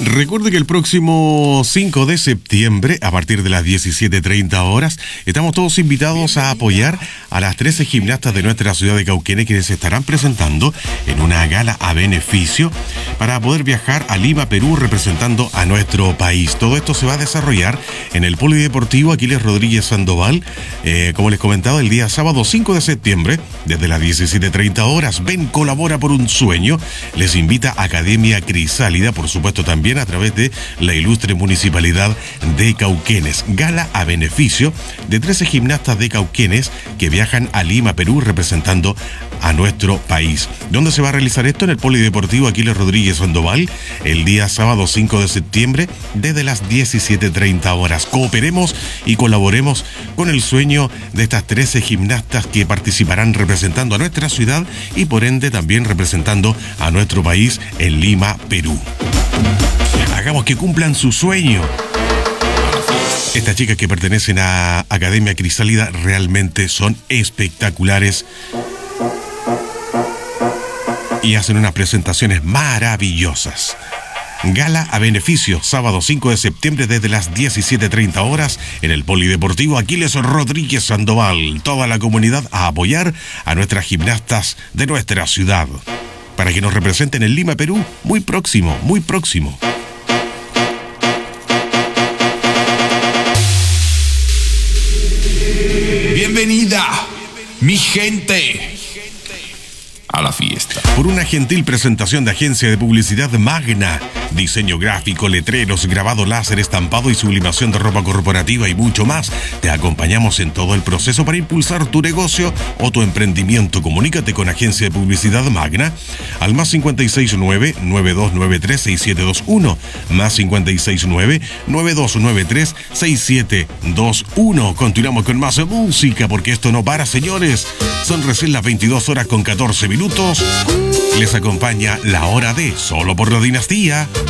Recuerde que el próximo 5 de septiembre, a partir de las 17:30 horas, estamos todos invitados a apoyar a las 13 gimnastas de nuestra ciudad de Cauquenes, quienes se estarán presentando en una gala a beneficio para poder viajar a Lima, Perú, representando a nuestro país. Todo esto se va a desarrollar en el Polideportivo Aquiles Rodríguez Sandoval, como les comentaba, el día sábado 5 de septiembre, desde las 17:30 horas. Ven, colabora por un sueño. Les invita Academia Crisálida, por supuesto también a través de la ilustre Municipalidad de Cauquenes. Gala a beneficio de 13 gimnastas de Cauquenes que viajan a Lima, Perú, representando a nuestro país. ¿Dónde se va a realizar esto? En el Polideportivo Aquiles Rodríguez Sandoval, el día sábado 5 de septiembre, desde las 17:30 horas. Cooperemos y colaboremos con el sueño de estas 13 gimnastas que participarán representando a nuestra ciudad y por ende también representando a nuestro país en Lima, Perú. Hagamos que cumplan su sueño. Estas chicas que pertenecen a Academia Crisálida realmente son espectaculares y hacen unas presentaciones maravillosas. Gala a beneficio, sábado 5 de septiembre desde las 17:30 horas en el Polideportivo Aquiles Rodríguez Sandoval. Toda la comunidad a apoyar a nuestras gimnastas de nuestra ciudad para que nos representen en Lima, Perú, muy próximo, muy próximo. Bienvenida, mi gente, a la fiesta. Por una gentil presentación de Agencia de Publicidad Magna, diseño gráfico, letreros, grabado láser, estampado y sublimación de ropa corporativa y mucho más. Te acompañamos en todo el proceso para impulsar tu negocio o tu emprendimiento. Comunícate con Agencia de Publicidad Magna al más 569-9293-6721, más 569-9293-6721. Continuamos con más música porque esto no para, señores. Son recién las 22 horas con 14 minutos. Les acompaña La Hora de Solo por la Dinastía.